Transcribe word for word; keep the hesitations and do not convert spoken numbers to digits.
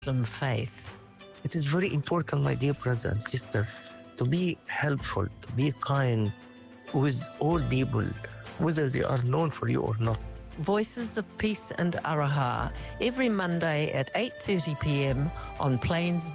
Muslim faith. It is very important, my dear brother and sister, to be helpful, to be kind with all people, whether they are known for you or not. Voices of Peace and Araha, every Monday at eight thirty p.m. on Plains